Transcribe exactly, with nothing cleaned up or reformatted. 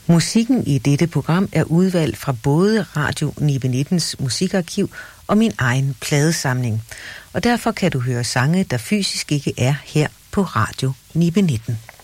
Musikken i dette program er udvalgt fra både Radio Nibe nittens musikarkiv og min egen pladesamling. Og derfor kan du høre sange, der fysisk ikke er her på Radio Nibe nitten.